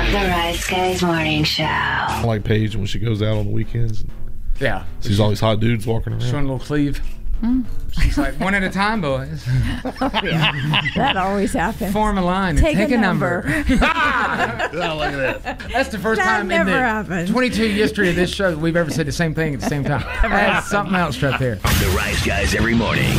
The Rice Guys Morning Show. I like Paige when she goes out on the weekends. Yeah. She's all these hot dudes walking around. Showing a little cleave. She's like, one at a time, boys. Yeah, that always happens. Form a line. Take and take a a number. Oh, look at that. That's the first That time in never the happened. 22 history of this show that we've ever said the same thing at the same time. That's something else right there. The Rice Guys every morning.